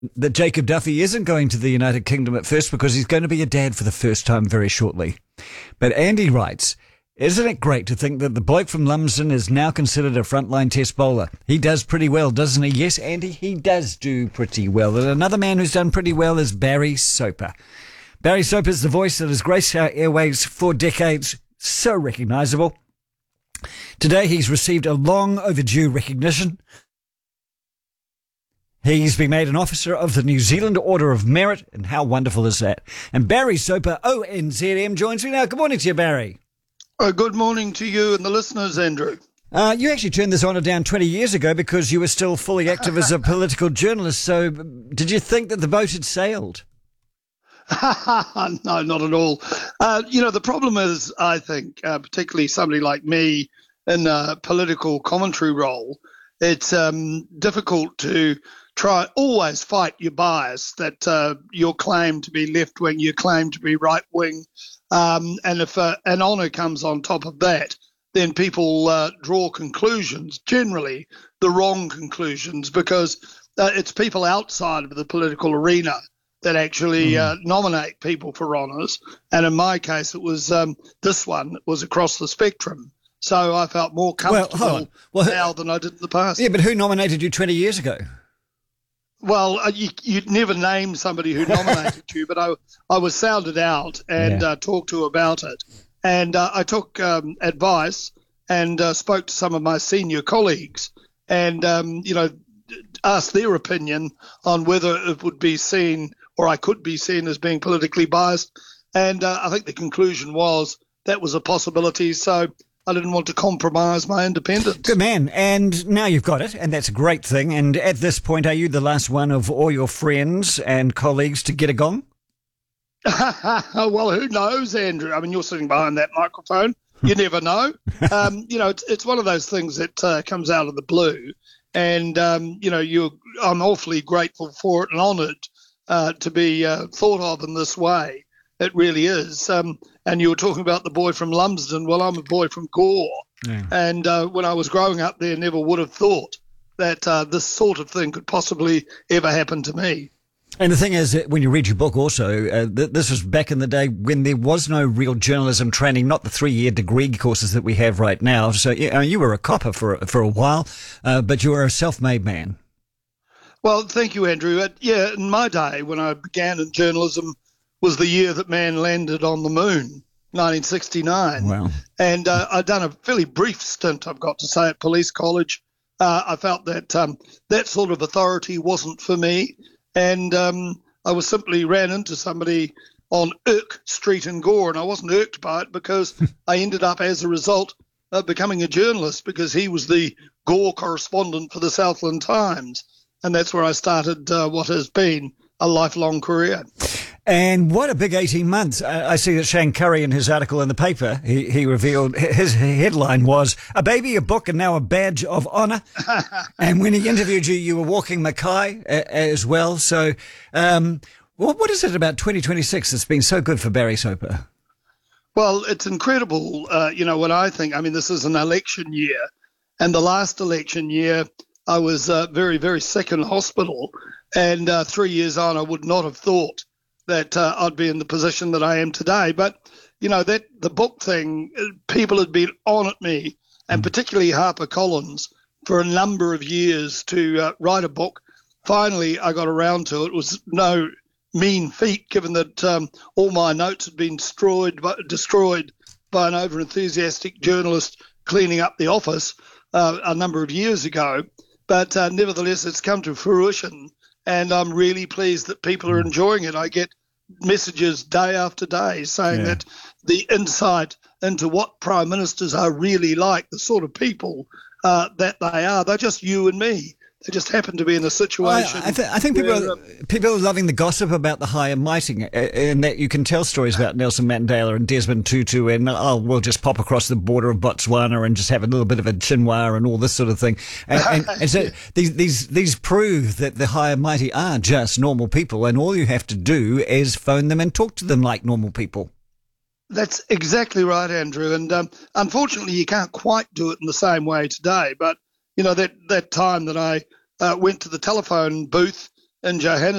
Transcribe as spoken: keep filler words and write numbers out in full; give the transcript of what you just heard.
that Jacob Duffy isn't going to the United Kingdom at first because he's going to be a dad for the first time very shortly. But Andy writes, isn't it great to think that the bloke from Lumsden is now considered a frontline test bowler? He does pretty well, doesn't he? Yes, Andy, he does do pretty well. And another man who's done pretty well is Barry Soper. Barry Soper is the voice that has graced our airwaves for decades, so recognisable. Today he's received a long overdue recognition. He's been made an officer of the New Zealand Order of Merit, and how wonderful is that? And Barry Soper, O N Z M, joins me now. Good morning to you, Barry. Uh, good morning to you and the listeners, Andrew. Uh, you actually turned this honour down twenty years ago because you were still fully active as a political journalist. So did you think that the boat had sailed? No, not at all. Uh, you know, the problem is, I think, uh, particularly somebody like me in a political commentary role, it's um, difficult to try, always fight your bias that uh, you're claimed to be left-wing, you're claimed to be right-wing. Um, and if uh, an honour comes on top of that, then people uh, draw conclusions, generally the wrong conclusions, because uh, it's people outside of the political arena that actually uh, nominate people for honours. And in my case, it was um, this one was across the spectrum. So I felt more comfortable well, well, now than I did in the past. Yeah, but who nominated you twenty years ago? Well, uh, you, you'd never name somebody who nominated you, but I, I was sounded out and yeah. uh, talked to about it. And uh, I took um, advice and uh, spoke to some of my senior colleagues and, um, you know, asked their opinion on whether it would be seen or I could be seen as being politically biased. And uh, I think the conclusion was that was a possibility. So I didn't want to compromise my independence. Good man. And now you've got it, and that's a great thing. And at this point, are you the last one of all your friends and colleagues to get a gong? Well, who knows, Andrew? I mean, you're sitting behind that microphone. You never know. um, you know, it's, it's one of those things that uh, comes out of the blue. And, um, you know, you're, I'm awfully grateful for it and honoured uh, to be uh, thought of in this way. It really is. Um, and you were talking about the boy from Lumsden. Well, I'm a boy from Gore. Yeah. And uh, when I was growing up there, never would have thought that uh, this sort of thing could possibly ever happen to me. And the thing is, that when you read your book also, uh, th- this was back in the day when there was no real journalism training, not the three-year degree courses that we have right now. So you, know, you were a copper for, for a while, uh, but you were a self-made man. Well, thank you, Andrew. Uh, yeah, in my day, when I began in journalism, was the year that man landed on the moon, nineteen sixty-nine. Wow. And uh, I'd done a fairly brief stint, I've got to say, at police college. Uh, I felt that um, that sort of authority wasn't for me. And um, I was simply ran into somebody on Irk Street in Gore, and I wasn't irked by it because I ended up, as a result, uh, becoming a journalist because he was the Gore correspondent for the Southland Times. And that's where I started uh, what has been a lifelong career. And what a big eighteen months. I see that Shane Curry, in his article in the paper, he, he revealed his headline was "A Baby, a Book, and Now a Badge of Honour." And when he interviewed you, you were walking Mackay as well. So um, what, what is it about twenty twenty-six that's been so good for Barry Soper? Well, it's incredible. Uh, you know, when I think, I mean, this is an election year. And the last election year, I was uh, very, very sick in hospital. And uh, three years on, I would not have thought that uh, I'd be in the position that I am today. But, you know, that the book thing, people had been on at me, and particularly HarperCollins, for a number of years to uh, write a book. Finally, I got around to it. It was no mean feat, given that um, all my notes had been destroyed by, destroyed by an over-enthusiastic journalist cleaning up the office uh, a number of years ago. But uh, nevertheless, it's come to fruition. And I'm really pleased that people are enjoying it. I get messages day after day saying yeah. that the insight into what prime ministers are really like, the sort of people uh, that they are, they're just you and me. They just happen to be in a situation. Well, I, th- I think people where, are, people are loving the gossip about the high and mighty, and that you can tell stories about Nelson Mandela and Desmond Tutu, and oh, we'll just pop across the border of Botswana and just have a little bit of a chinwa and all this sort of thing. And, and, and so these these these prove that the high and mighty are just normal people, and all you have to do is phone them and talk to them like normal people. That's exactly right, Andrew. And um, unfortunately, you can't quite do it in the same way today, but you know, that, that time that I uh, went to the telephone booth in Johannesburg.